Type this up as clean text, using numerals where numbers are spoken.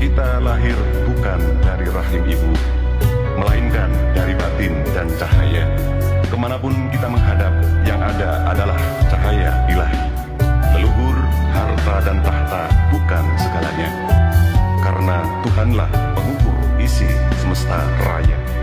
Kita lahir bukan dari rahim ibu, melainkan dari batin dan cahaya. Kemanapun kita menghadap, yang ada adalah cahaya ilahi. Leluhur, harta dan tahta bukan segalanya, karena Tuhanlah pengukur isi semesta raya.